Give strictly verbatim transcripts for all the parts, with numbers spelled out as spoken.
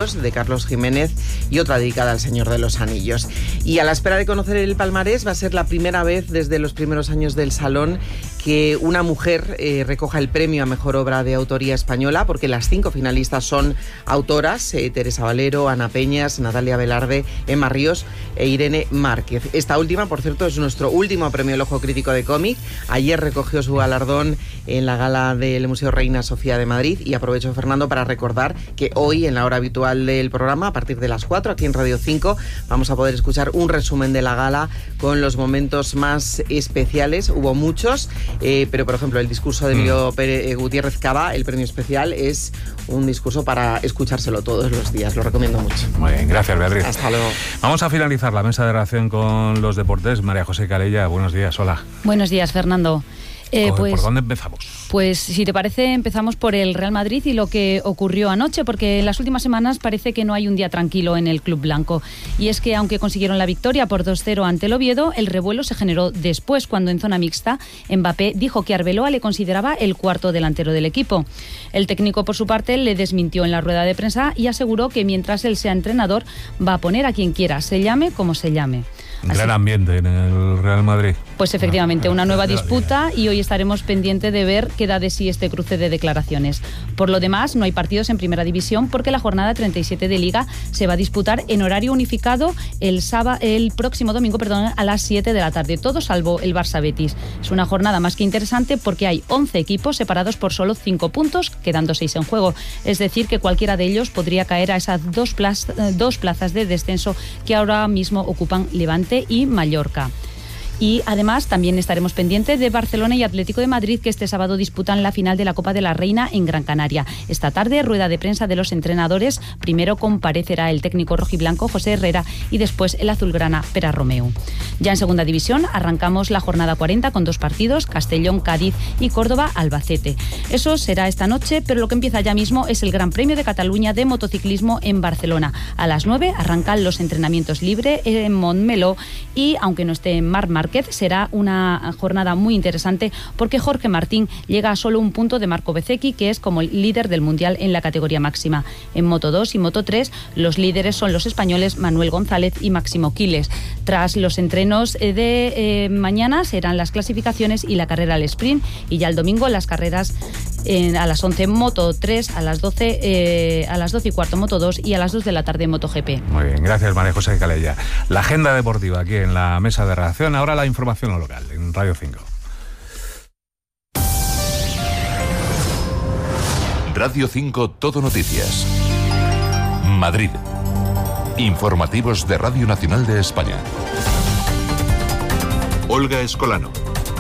Anillos, de Carlos Jiménez, y otra dedicada al Señor de los Anillos. Y a la espera de conocer el palmarés, va a ser la primera vez desde los primeros años del Salón que una mujer eh, recoja el premio a Mejor Obra de Autoría Española, porque las cinco finalistas son autoras, eh, Teresa Valero, Ana Peñas, Natalia Velarde, Emma Ríos e Irene Márquez. Esta última, por cierto, es nuestro último premio El Ojo Crítico de Cómic. Ayer recogió su galardón en la gala del Museo Reina Sofía de Madrid, y aprovecho, Fernando, para recordar que hoy, en la hora habitual del programa, a partir de las cuatro, aquí en Radio cinco, vamos a poder escuchar un resumen de la gala con los momentos más especiales. Hubo muchos, eh, pero por ejemplo el discurso de Emilio Pérez Gutiérrez Cava, el premio especial, es un discurso para escuchárselo todos los días. Lo recomiendo mucho. Muy bien, gracias, Beatriz. Hasta luego. Vamos a finalizar la mesa de relación con los deportes. María José Calella, buenos días, hola. Buenos días, Fernando. Eh, ¿Por, pues, ¿Por dónde empezamos? Pues si te parece, empezamos por el Real Madrid y lo que ocurrió anoche, porque en las últimas semanas parece que no hay un día tranquilo en el club blanco. Y es que aunque consiguieron la victoria por dos cero ante el Oviedo, el revuelo se generó después, cuando en zona mixta Mbappé dijo que Arbeloa le consideraba el cuarto delantero del equipo. El técnico, por su parte, le desmintió en la rueda de prensa y aseguró que mientras él sea entrenador va a poner a quien quiera, se llame como se llame. Un Así, gran ambiente en el Real Madrid. Pues efectivamente, una nueva disputa, y hoy estaremos pendientes de ver qué da de sí este cruce de declaraciones. Por lo demás, no hay partidos en Primera División porque la jornada treinta y siete de Liga se va a disputar en horario unificado el sábado, el próximo domingo, perdón, a las siete de la tarde, todo salvo el Barça Betis. Es una jornada más que interesante porque hay once equipos separados por solo cinco puntos, quedando seis en juego. Es decir, que cualquiera de ellos podría caer a esas dos, plaz, dos plazas de descenso que ahora mismo ocupan Levante y Mallorca. Y además también estaremos pendientes de Barcelona y Atlético de Madrid, que este sábado disputan la final de la Copa de la Reina en Gran Canaria. Esta tarde, rueda de prensa de los entrenadores. Primero comparecerá el técnico rojiblanco José Herrera y después el azulgrana Pera Romeu. Ya en Segunda División arrancamos la jornada cuarenta con dos partidos: Castellón, Cádiz y Córdoba, Albacete. Eso será esta noche, pero lo que empieza ya mismo es el Gran Premio de Cataluña de motociclismo en Barcelona. A las nueve arrancan los entrenamientos libres en Montmeló, y aunque no esté en Marc Márquez, será una jornada muy interesante porque Jorge Martín llega a solo un punto de Marco Bezzecchi, que es como el líder del mundial en la categoría máxima. En Moto dos y Moto tres los líderes son los españoles Manuel González y Máximo Quiles. Tras los entrenos de eh, mañana serán las clasificaciones y la carrera al sprint, y ya el domingo las carreras eh, a las once Moto tres, a las doce eh, a las doce y cuarto Moto dos y a las dos de la tarde MotoGP. Muy bien, gracias, María José Calella. La agenda deportiva aquí en la mesa de redacción. Ahora la información local en Radio cinco. Radio cinco Todo Noticias. Madrid. Informativos de Radio Nacional de España. Olga Escolano.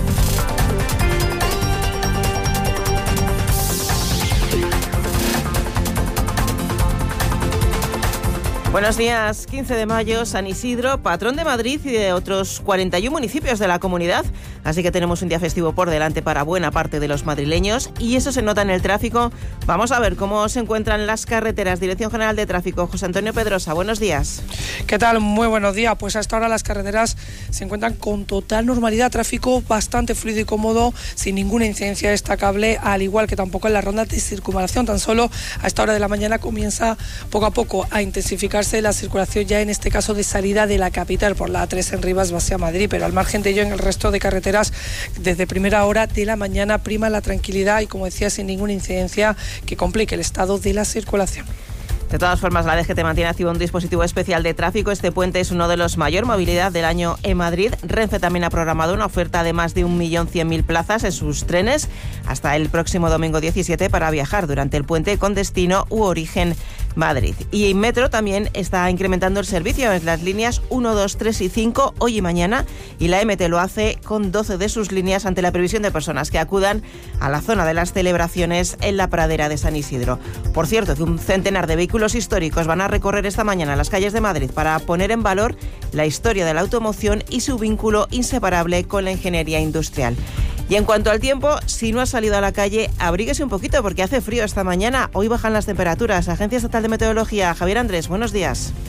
Buenos días. quince de mayo, San Isidro, patrón de Madrid y de otros cuarenta y uno municipios de la comunidad. Así que tenemos un día festivo por delante para buena parte de los madrileños, y eso se nota en el tráfico. Vamos a ver cómo se encuentran las carreteras. Dirección General de Tráfico, José Antonio Pedrosa, buenos días. ¿Qué tal? Muy buenos días. Pues hasta ahora las carreteras se encuentran con total normalidad, tráfico bastante fluido y cómodo, sin ninguna incidencia destacable, al igual que tampoco en las rondas de circunvalación. Tan solo a esta hora de la mañana comienza poco a poco a intensificarse la circulación, ya en este caso de salida de la capital por la A tres en Rivas hacia Madrid, pero al margen de ello, en el resto de carreteras desde primera hora de la mañana prima la tranquilidad y, como decía, sin ninguna incidencia que complique el estado de la circulación. De todas formas, la D G T mantiene activo un dispositivo especial de tráfico. Este puente es uno de los mayor movilidad del año en Madrid. Renfe también ha programado una oferta de más de un millón cien mil plazas en sus trenes hasta el próximo domingo diecisiete para viajar durante el puente con destino u origen Madrid. Y Metro también está incrementando el servicio en las líneas uno, dos, tres y cinco hoy y mañana, y la M T lo hace con doce de sus líneas ante la previsión de personas que acudan a la zona de las celebraciones en la pradera de San Isidro. Por cierto, un centenar de vehículos históricos van a recorrer esta mañana las calles de Madrid para poner en valor la historia de la automoción y su vínculo inseparable con la ingeniería industrial. Y en cuanto al tiempo, si no has salido a la calle, abríguese un poquito porque hace frío esta mañana. Hoy bajan las temperaturas. Agencia Estatal de Meteorología, Javier Andrés, buenos días.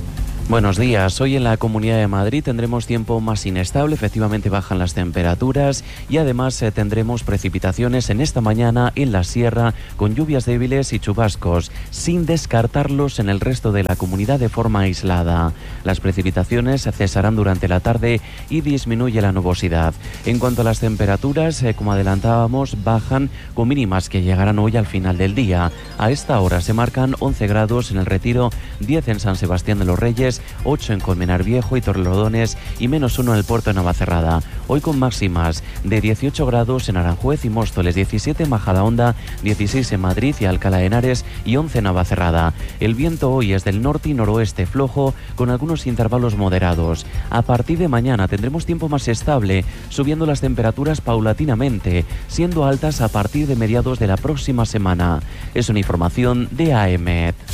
Buenos días. Hoy en la Comunidad de Madrid tendremos tiempo más inestable, efectivamente bajan las temperaturas y además eh, tendremos precipitaciones en esta mañana en la sierra con lluvias débiles y chubascos, sin descartarlos en el resto de la comunidad de forma aislada. Las precipitaciones cesarán durante la tarde y disminuye la nubosidad. En cuanto a las temperaturas, eh, como adelantábamos, bajan con mínimas que llegarán hoy al final del día. A esta hora se marcan once grados en el Retiro, diez en San Sebastián de los Reyes, ocho en Colmenar Viejo y Torrelodones y menos uno en el puerto de Navacerrada. Hoy con máximas de dieciocho grados en Aranjuez y Móstoles, diecisiete en Majadahonda, dieciséis en Madrid y Alcalá de Henares y once en Navacerrada. El viento hoy es del norte y noroeste flojo con algunos intervalos moderados. A partir de mañana tendremos tiempo más estable, subiendo las temperaturas paulatinamente, siendo altas a partir de mediados de la próxima semana. Es una información de A E M E T.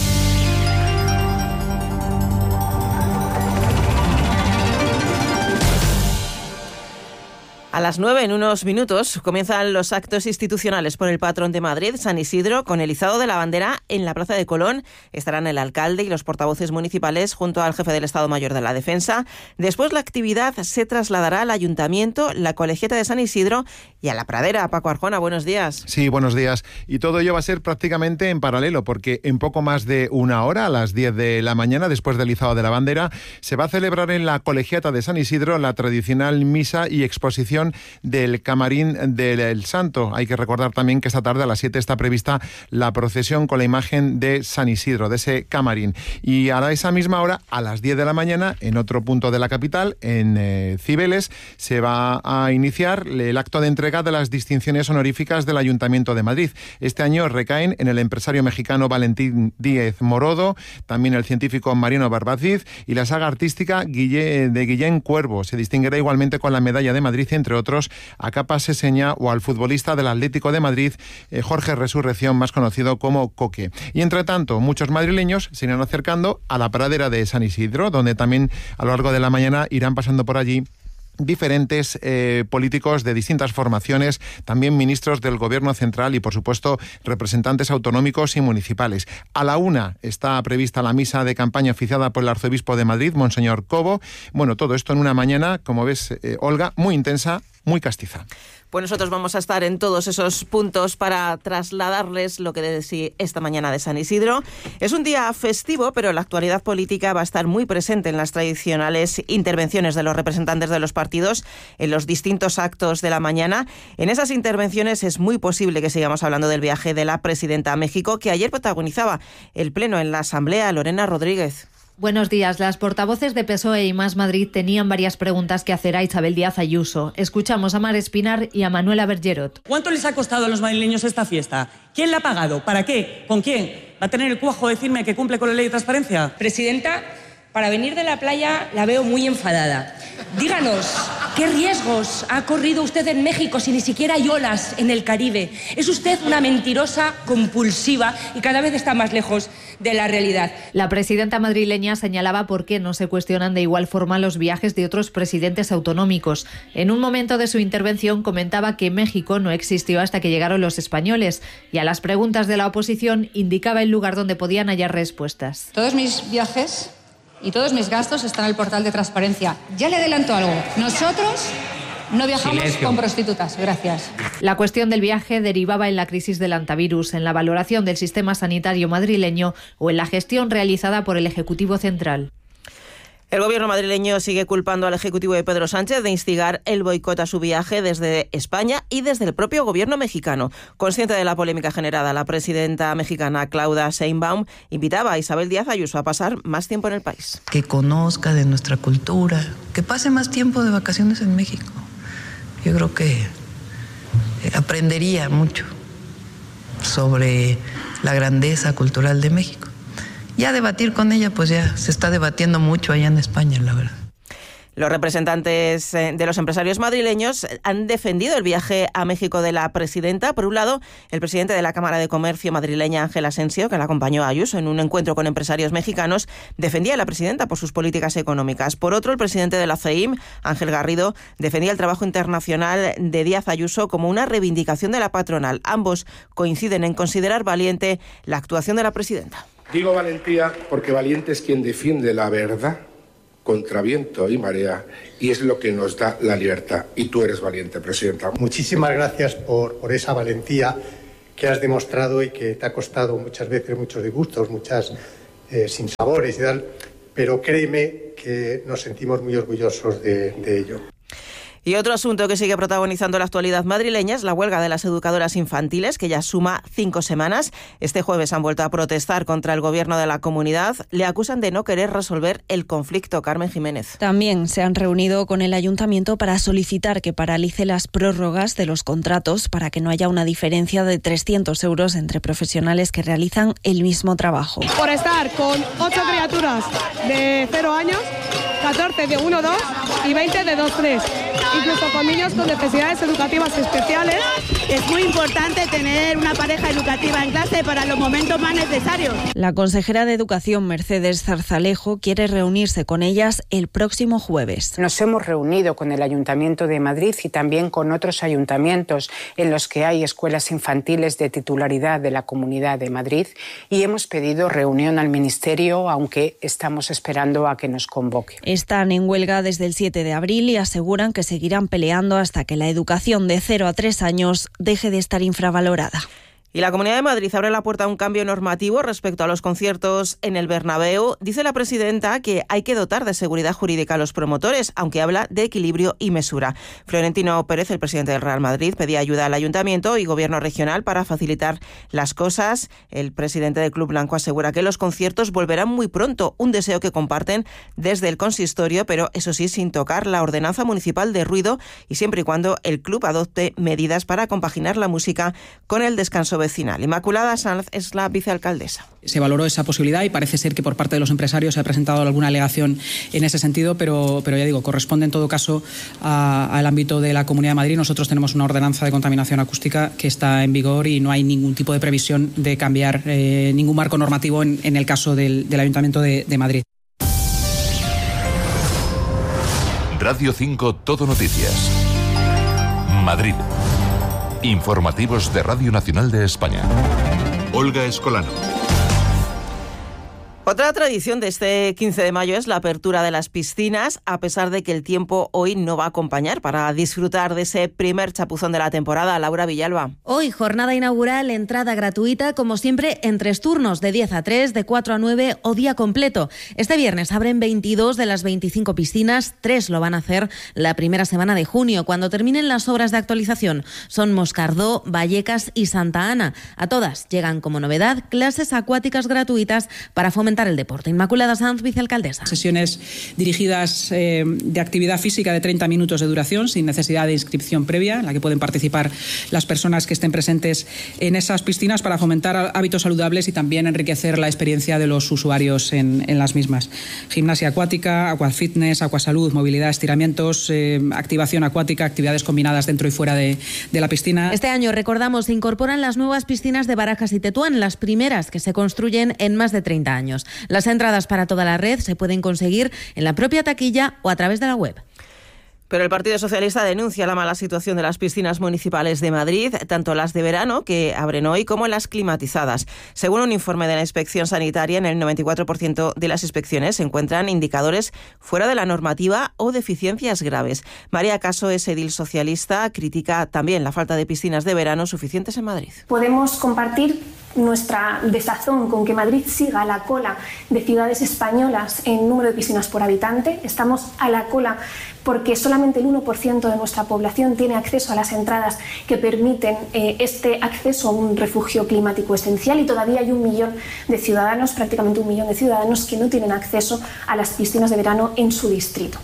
A las nueve, en unos minutos, comienzan los actos institucionales por el patrón de Madrid, San Isidro, con el izado de la bandera en la Plaza de Colón. Estarán el alcalde y los portavoces municipales junto al jefe del Estado Mayor de la Defensa. Después la actividad se trasladará al Ayuntamiento, la Colegiata de San Isidro y a la Pradera. Paco Arjona, buenos días. Sí, buenos días. Y todo ello va a ser prácticamente en paralelo, porque en poco más de una hora, a las diez de la mañana, después del izado de la bandera, se va a celebrar en la Colegiata de San Isidro la tradicional misa y exposición del Camarín del Santo. Hay que recordar también que esta tarde a las siete está prevista la procesión con la imagen de San Isidro, de ese camarín. Y a esa misma hora, a las diez de la mañana, en otro punto de la capital, en eh, Cibeles, se va a iniciar el acto de entrega de las distinciones honoríficas del Ayuntamiento de Madrid. Este año recaen en el empresario mexicano Valentín Díez Morodo, también el científico Mariano Barbaziz y la saga artística Guille, de Guillén Cuervo. Se distinguirá igualmente con la medalla de Madrid, entre otros, a Capa Seseña o al futbolista del Atlético de Madrid, eh, Jorge Resurrección, más conocido como Coque. Y entre tanto, muchos madrileños se irán acercando a la pradera de San Isidro, donde también a lo largo de la mañana irán pasando por allí diferentes eh, políticos de distintas formaciones, también ministros del Gobierno central y, por supuesto, representantes autonómicos y municipales. A la una está prevista la misa de campaña oficiada por el arzobispo de Madrid, Monseñor Cobo. Bueno, todo esto en una mañana, como ves, eh, Olga, muy intensa, muy castiza. Pues nosotros vamos a estar en todos esos puntos para trasladarles lo que de sí esta mañana de San Isidro. Es un día festivo, pero la actualidad política va a estar muy presente en las tradicionales intervenciones de los representantes de los partidos en los distintos actos de la mañana. En esas intervenciones es muy posible que sigamos hablando del viaje de la presidenta a México, que ayer protagonizaba el pleno en la Asamblea. Lorena Rodríguez. Buenos días. Las portavoces de P S O E y Más Madrid tenían varias preguntas que hacer a Isabel Díaz Ayuso. Escuchamos a Mar Espinar y a Manuela Bergerot. ¿Cuánto les ha costado a los madrileños esta fiesta? ¿Quién la ha pagado? ¿Para qué? ¿Con quién? ¿Va a tener el cuajo de decirme que cumple con la ley de transparencia? Presidenta, para venir de la playa la veo muy enfadada. Díganos, ¿qué riesgos ha corrido usted en México si ni siquiera hay olas en el Caribe? Es usted una mentirosa compulsiva y cada vez está más lejos de la realidad. La presidenta madrileña señalaba por qué no se cuestionan de igual forma los viajes de otros presidentes autonómicos. En un momento de su intervención comentaba que México no existió hasta que llegaron los españoles y a las preguntas de la oposición indicaba el lugar donde podían hallar respuestas. Todos mis viajes y todos mis gastos están en el portal de transparencia. Ya le adelanto algo. Nosotros no viajamos Silencio. con prostitutas. Gracias. La cuestión del viaje derivaba en la crisis del antivirus, en la valoración del sistema sanitario madrileño o en la gestión realizada por el Ejecutivo Central. El gobierno madrileño sigue culpando al Ejecutivo de Pedro Sánchez de instigar el boicot a su viaje desde España y desde el propio gobierno mexicano. Consciente de la polémica generada, la presidenta mexicana Claudia Sheinbaum invitaba a Isabel Díaz Ayuso a pasar más tiempo en el país. Que conozca de nuestra cultura, que pase más tiempo de vacaciones en México. Yo creo que aprendería mucho sobre la grandeza cultural de México. Ya debatir con ella, pues ya se está debatiendo mucho allá en España, la verdad. Los representantes de los empresarios madrileños han defendido el viaje a México de la presidenta. Por un lado, el presidente de la Cámara de Comercio madrileña, Ángel Asensio, que la acompañó a Ayuso en un encuentro con empresarios mexicanos, defendía a la presidenta por sus políticas económicas. Por otro, el presidente de la C E I M, Ángel Garrido, defendía el trabajo internacional de Díaz Ayuso como una reivindicación de la patronal. Ambos coinciden en considerar valiente la actuación de la presidenta. Digo valentía porque valiente es quien defiende la verdad contra viento y marea, y es lo que nos da la libertad. Y tú eres valiente, Presidenta. Muchísimas gracias por, por esa valentía que has demostrado y que te ha costado muchas veces muchos disgustos, muchas eh, sinsabores y tal, pero créeme que nos sentimos muy orgullosos de, de ello. Y otro asunto que sigue protagonizando la actualidad madrileña es la huelga de las educadoras infantiles, que ya suma cinco semanas. Este jueves han vuelto a protestar contra el gobierno de la comunidad. Le acusan de no querer resolver el conflicto. Carmen Jiménez. También se han reunido con el ayuntamiento para solicitar que paralice las prórrogas de los contratos para que no haya una diferencia de trescientos euros entre profesionales que realizan el mismo trabajo. Por estar con ocho criaturas de cero años, catorce de uno dos y veinte de dos tres. Incluso con niños con necesidades educativas especiales. Es muy importante tener una pareja educativa en clase para los momentos más necesarios. La consejera de Educación, Mercedes Zarzalejo, quiere reunirse con ellas el próximo jueves. Nos hemos reunido con el Ayuntamiento de Madrid y también con otros ayuntamientos en los que hay escuelas infantiles de titularidad de la Comunidad de Madrid y hemos pedido reunión al Ministerio, aunque estamos esperando a que nos convoque. Están en huelga desde el siete de abril y aseguran que seguirán peleando hasta que la educación de cero a tres años deje de estar infravalorada. Y la Comunidad de Madrid abre la puerta a un cambio normativo respecto a los conciertos en el Bernabéu. Dice la presidenta que hay que dotar de seguridad jurídica a los promotores, aunque habla de equilibrio y mesura. Florentino Pérez, el presidente del Real Madrid, pedía ayuda al Ayuntamiento y Gobierno regional para facilitar las cosas. El presidente del Club Blanco asegura que los conciertos volverán muy pronto, un deseo que comparten desde el consistorio, pero eso sí, sin tocar la ordenanza municipal de ruido y siempre y cuando el club adopte medidas para compaginar la música con el descanso vecinal. Inmaculada Sanz es la vicealcaldesa. Se valoró esa posibilidad y parece ser que por parte de los empresarios se ha presentado alguna alegación en ese sentido, pero, pero ya digo, corresponde en todo caso a, al ámbito de la Comunidad de Madrid. Nosotros tenemos una ordenanza de contaminación acústica que está en vigor y no hay ningún tipo de previsión de cambiar eh, ningún marco normativo en, en el caso del, del Ayuntamiento de, de Madrid. Radio cinco Todo Noticias. Madrid. Informativos de Radio Nacional de España. Olga Escolano. Otra tradición de este quince de mayo es la apertura de las piscinas, a pesar de que el tiempo hoy no va a acompañar para disfrutar de ese primer chapuzón de la temporada. Laura Villalba. Hoy, jornada inaugural, entrada gratuita, como siempre, en tres turnos, de diez a tres, de cuatro a nueve o día completo. Este viernes abren veintidós de las veinticinco piscinas, tres lo van a hacer la primera semana de junio, cuando terminen las obras de actualización. Son Moscardó, Vallecas y Santa Ana. A todas llegan como novedad clases acuáticas gratuitas para fomentar el deporte. Inmaculada Sanz, vicealcaldesa. Sesiones dirigidas eh, de actividad física de treinta minutos de duración, sin necesidad de inscripción previa, en la que pueden participar las personas que estén presentes en esas piscinas para fomentar hábitos saludables y también enriquecer la experiencia de los usuarios en, en las mismas. Gimnasia acuática, aquafitness, acuasalud, movilidad, estiramientos, eh, activación acuática, actividades combinadas dentro y fuera de, de la piscina. Este año, recordamos, se incorporan las nuevas piscinas de Barajas y Tetuán, las primeras que se construyen en más de treinta años. Las entradas para toda la red se pueden conseguir en la propia taquilla o a través de la web. Pero el Partido Socialista denuncia la mala situación de las piscinas municipales de Madrid, tanto las de verano, que abren hoy, como las climatizadas. Según un informe de la Inspección Sanitaria, en el noventa y cuatro por ciento de las inspecciones se encuentran indicadores fuera de la normativa o deficiencias graves. María Caso es edil socialista, critica también la falta de piscinas de verano suficientes en Madrid. Podemos compartir nuestra desazón con que Madrid siga a la cola de ciudades españolas en número de piscinas por habitante. Estamos a la cola porque solamente el uno por ciento de nuestra población tiene acceso a las entradas que permiten eh, este acceso a un refugio climático esencial, y todavía hay un millón de ciudadanos, prácticamente un millón de ciudadanos, que no tienen acceso a las piscinas de verano en su distrito.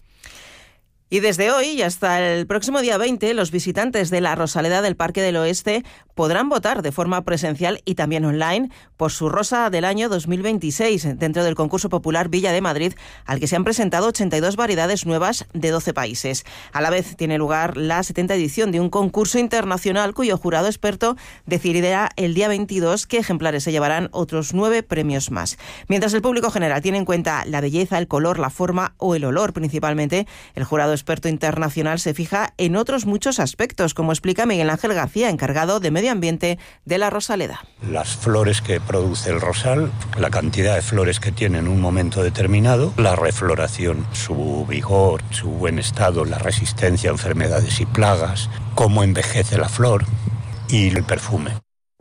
Y desde hoy y hasta el próximo día veinte, los visitantes de la Rosaleda del Parque del Oeste podrán votar de forma presencial y también online por su rosa del año dos mil veintiséis, dentro del concurso popular Villa de Madrid, al que se han presentado ochenta y dos variedades nuevas de doce países. A la vez tiene lugar la setenta edición de un concurso internacional cuyo jurado experto decidirá el día veintidós qué ejemplares se llevarán otros nueve premios más. Mientras el público general tiene en cuenta la belleza, el color, la forma o el olor principalmente, el jurado experto internacional se fija en otros muchos aspectos, como explica Miguel Ángel García, encargado de Medio Ambiente de la Rosaleda. Las flores que produce el rosal, la cantidad de flores que tiene en un momento determinado, la refloración, su vigor, su buen estado, la resistencia a enfermedades y plagas, cómo envejece la flor y el perfume.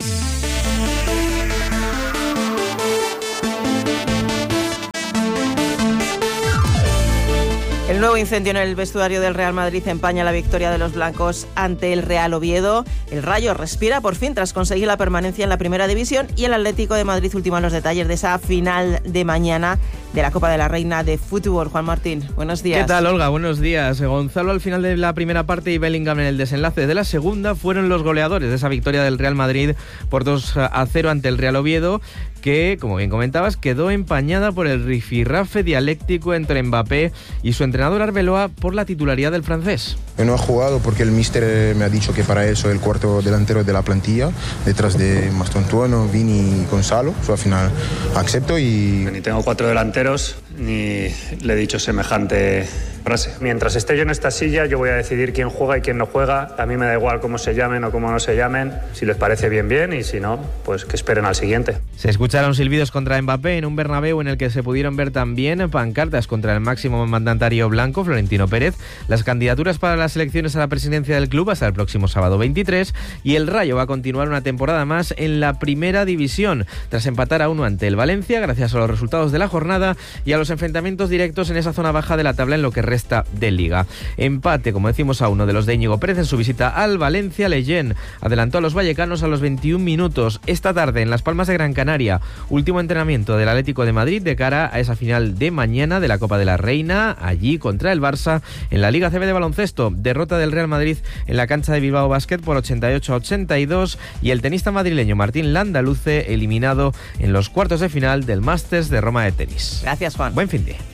El nuevo incendio en el vestuario del Real Madrid empaña la victoria de los blancos ante el Real Oviedo. El Rayo respira por fin tras conseguir la permanencia en la Primera División y el Atlético de Madrid ultima los detalles de esa final de mañana de la Copa de la Reina de Fútbol. Juan Martín, buenos días. ¿Qué tal, Olga? Buenos días. Gonzalo al final de la primera parte y Bellingham en el desenlace de la segunda fueron los goleadores de esa victoria del Real Madrid por dos a cero ante el Real Oviedo, que, como bien comentabas, quedó empañada por el rifirrafe dialéctico entre Mbappé y su entrenador Arbeloa por la titularidad del francés. Yo no he jugado porque el míster me ha dicho que para él soy el cuarto delantero de la plantilla, detrás de Mastantuono, Vini y Gonzalo. Yo al final acepto y... Ni tengo cuatro delanteros, ni le he dicho semejante frase. Mientras esté yo en esta silla, yo voy a decidir quién juega y quién no juega. A mí me da igual cómo se llamen o cómo no se llamen. Si les parece bien, bien, y si no, pues que esperen al siguiente. Se escucharon silbidos contra Mbappé en un Bernabéu en el que se pudieron ver también pancartas contra el máximo mandatario blanco, Florentino Pérez, las candidaturas para las elecciones a la presidencia del club hasta el próximo sábado veintitrés, y el Rayo va a continuar una temporada más en la Primera División, tras empatar a uno ante el Valencia, gracias a los resultados de la jornada y a los enfrentamientos directos en esa zona baja de la tabla en lo que resta de Liga. Empate, como decimos, a uno de los de Íñigo Pérez en su visita al Valencia. Leyen adelantó a los vallecanos a los veintiún minutos. Esta tarde en Las Palmas de Gran Canaria, último entrenamiento del Atlético de Madrid de cara a esa final de mañana de la Copa de la Reina, allí contra el Barça en la Liga C B de baloncesto. Derrota del Real Madrid en la cancha de Bilbao Basket por ochenta y ocho a ochenta y dos, y el tenista madrileño Martín Landaluce eliminado en los cuartos de final del Masters de Roma de tenis. Gracias, Juan. Buen fin de.